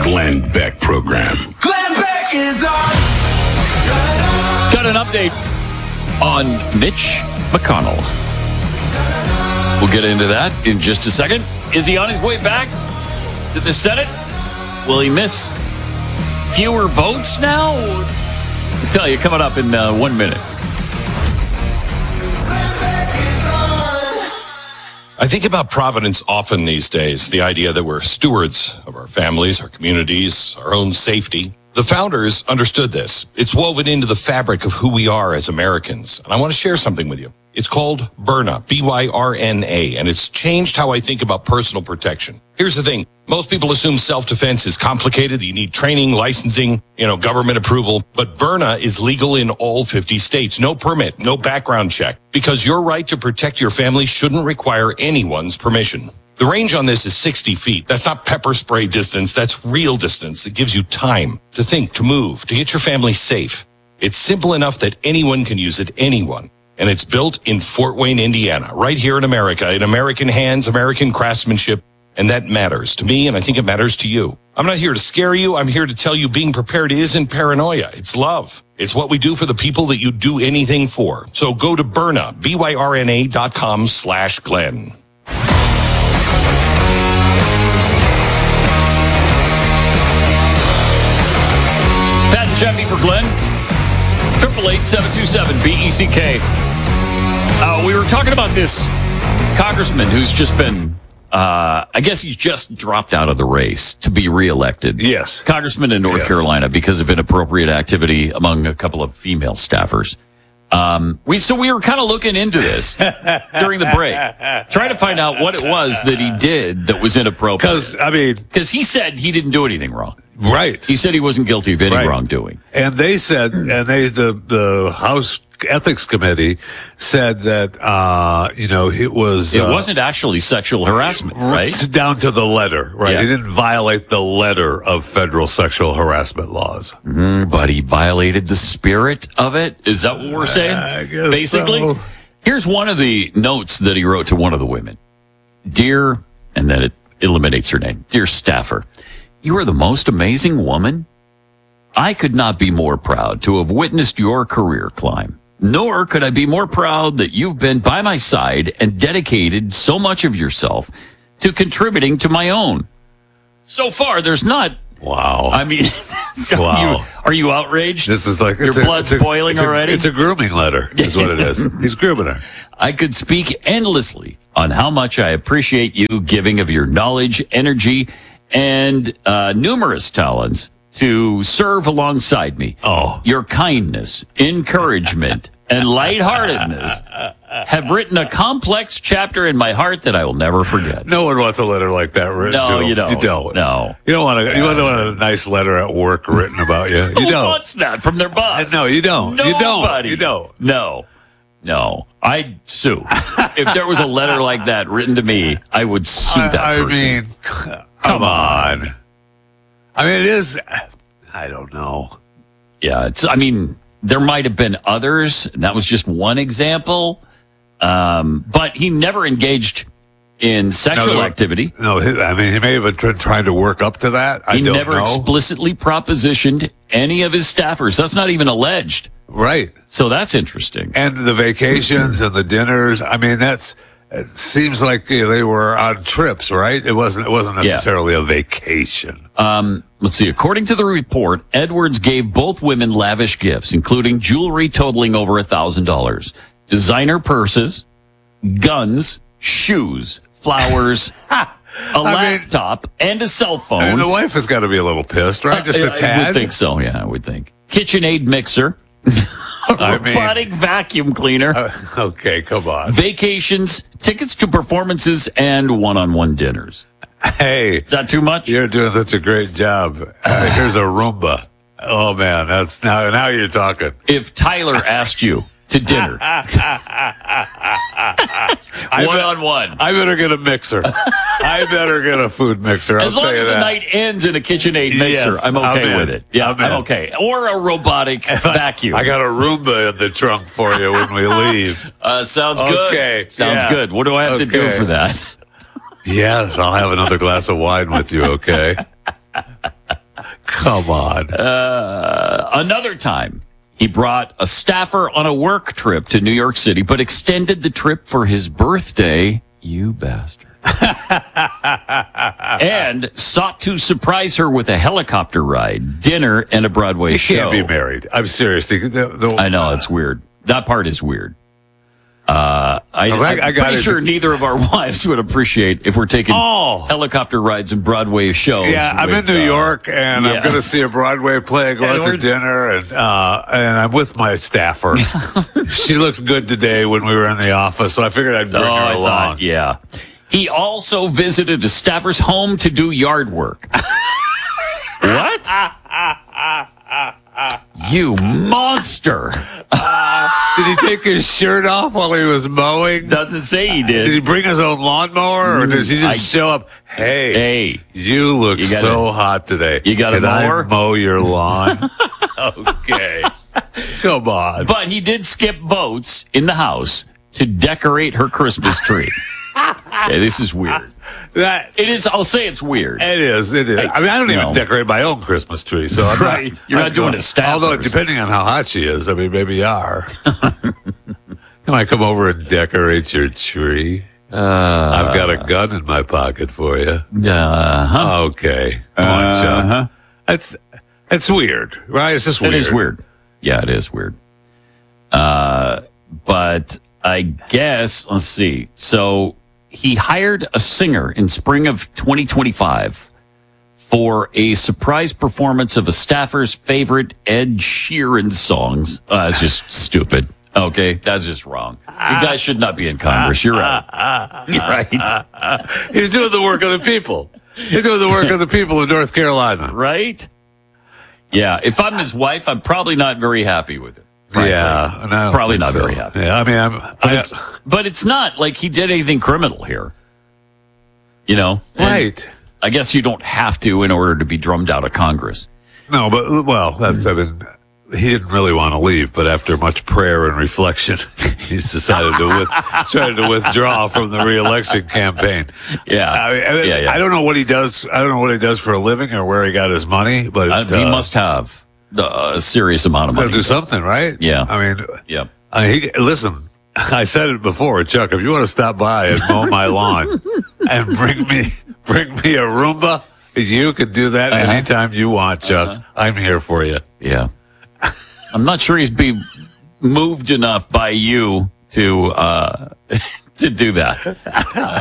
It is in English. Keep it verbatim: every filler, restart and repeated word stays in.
Glenn Beck Program. Glenn Beck is on. Got an update on Mitch McConnell. We'll get into that in just a second. Is he on his way back to the Senate? Will he miss fewer votes now? I'll tell you, coming up in uh, one minute. I think about Providence often these days, the idea that we're stewards of our families, our communities, our own safety. The founders understood this. It's woven into the fabric of who we are as Americans. And I want to share something with you. It's called Byrna, B Y R N A, and it's changed how I think about personal protection. Here's the thing. Most people assume self-defense is complicated. You need training, licensing, you know, government approval. But Byrna is legal in all fifty states. No permit, no background check. Because your right to protect your family shouldn't require anyone's permission. The range on this is sixty feet. That's not pepper spray distance. That's real distance. It gives you time to think, to move, to get your family safe. It's simple enough that anyone can use it, anyone. And it's built in Fort Wayne, Indiana, right here in America, in American hands, American craftsmanship. And that matters to me, and I think it matters to you. I'm not here to scare you. I'm here to tell you being prepared isn't paranoia. It's love. It's what we do for the people that you do anything for. So go to Byrna, B Y R N A dot com slash Glenn. Pat and Jeffy for Glenn. Triple eight seven two seven B E C K. Uh, we were talking about this congressman who's just been, uh, I guess he's just dropped out of the race to be reelected. Yes. Congressman in North Yes. Carolina because of inappropriate activity among a couple of female staffers. Um, we so we were kind of looking into this during the break, trying to find out what it was that he did that was inappropriate. Because, I mean, Because he said he didn't do anything wrong. right. He said he wasn't guilty of any Right. wrongdoing. And they said, and they, the, the House Ethics Committee said that, uh, you know, it was. It uh, wasn't actually sexual harassment, right? Down to the letter, right? Yeah. He didn't violate the letter of federal sexual harassment laws. Mm, but he violated the spirit of it. Is that what we're saying? I guess Basically, so. here's one of the notes that he wrote to one of the women. Dear, and then it eliminates her name. Dear staffer, you are the most amazing woman. I could not be more proud to have witnessed your career climb. Nor could I be more proud that you've been by my side and dedicated so much of yourself to contributing to my own. So far, there's not. Wow. I mean, so Wow. you, are you outraged? This is like Your it's a- blood's it's a- boiling it's a- already? It's a grooming letter, is what it is. He's grooming her. I could speak endlessly on how much I appreciate you giving of your knowledge, energy, and uh, numerous talents to serve alongside me. Oh. Your kindness, encouragement, and lightheartedness have written a complex chapter in my heart that I will never forget. No one wants a letter like that written No, to them. you don't. You don't. No. You don't want to. You don't want a nice letter at work written about you. You Who don't. wants that from their boss? No, you don't. You don't. Nobody. You don't. No. No. I'd sue. If there was a letter like that written to me, I would sue that I, I person. mean, come on. I mean, it is. I don't know. Yeah, it's. I mean, there might have been others. And that was just one example. Um, but he never engaged in sexual No, there- activity. No, he- I mean, he may have been tr- trying to work up to that. I He don't never know. explicitly propositioned any of his staffers. That's not even alleged. Right. So that's interesting. And the vacations and the dinners. I mean, that's. It seems like you know, they were on trips, right? It wasn't. It wasn't necessarily a vacation. Um, let's see. According to the report, Edwards gave both women lavish gifts, including jewelry totaling over a thousand dollars, designer purses, guns, shoes, flowers, a I mean- laptop, and a cell phone. I mean, the wife has got to be a little pissed, right? Just Uh, a tad. I would think so. Yeah, I would think. KitchenAid mixer, a I mean- robotic vacuum cleaner, Uh, okay, come on. vacations, tickets to performances, and one-on-one dinners. Hey, Is that too much? you're doing such a great job. Uh, here's a Roomba. Oh man, that's now. Now you're talking. If Tyler asked you to dinner, one on one. I better get a mixer. I better get a food mixer. I'll As long tell you as the that. night ends in a KitchenAid mixer, Yes, I'm okay I'm in. with it. Yeah, I'm I'm, in. okay. Or a robotic vacuum. I got a Roomba in the trunk for you when we leave. uh, sounds good. Okay, Sounds yeah. good. What do I have to do Okay. for that? Yes, I'll have another glass of wine with you. Okay. Come on. Uh, another time, he brought a staffer on a work trip to New York City, but extended the trip for his birthday. You bastard. And sought to surprise her with a helicopter ride, dinner, and a Broadway You show. can't be married. I'm serious. The- the- the- I know, it's weird. That part is weird. Uh, I, I- I'm I got pretty it. sure neither of our wives would appreciate if we're taking Oh. helicopter rides and Broadway shows. Yeah, I'm with, in New uh, York, and yeah. I'm going to see a Broadway play, go And out to we're- dinner, and uh, and I'm with my staffer. She looked good today when we were in the office, so I figured I'd bring Oh, her I along. thought, yeah. He also visited a staffer's home to do yard work. What? You monster. Did he take his shirt off while he was mowing? Doesn't say he Did he did. bring his own lawnmower, or does he just I- show up? Hey, Hey, you look You gotta- so hot today. you got a Can I mower? mow your lawn? Okay, come on. but he did skip votes in the house to decorate her Christmas tree. Okay, this is weird. That It is, I'll say it's weird. It is. It is. I mean, I don't even No. decorate my own Christmas tree, so I'm Right. not. You're not I'm doing going- a staff Although, or depending on how hot she is, I mean, maybe you are. Can I come over and decorate your tree? Uh, I've got a gun in my pocket for you. uh-huh. Okay, come on, Chuck. Uh-huh. It's it's weird, right? It's just It weird. is weird. Yeah, it is weird. Uh, but I guess, let's see. So he hired a singer in spring of twenty twenty-five for a surprise performance of a staffer's favorite Ed Sheeran songs. Uh, that's just stupid. Okay, that's just wrong. You guys should not be in Congress. You're right. You're right. He's doing the work of the people. He's doing the work of the people of North Carolina. Right? Yeah, if I'm his wife, I'm probably not very happy with it. frankly. Yeah, and I don't Probably think not so. very happy. Yeah, I mean, I'm, But, I, it's, but it's not like he did anything criminal here. You know? And right. I guess you don't have to in order to be drummed out of Congress. No, but well, that's I mean, he didn't really want to leave, but after much prayer and reflection, he's decided to with, decided to withdraw from the reelection campaign. Yeah. I, mean, I- yeah, yeah. I don't know what he does. I don't know what he does for a living or where he got his money, but Uh, he uh, must have uh, a serious amount of got to money. do something, right? Yeah. I mean, Yeah. I, he, listen. I said it before, Chuck. If you want to stop by and mow my lawn and bring me bring me a Roomba, you can do that Uh-huh. anytime you want, Chuck. Uh-huh. I'm here for you. Yeah. I'm not sure he's being moved enough by you to uh, to do that.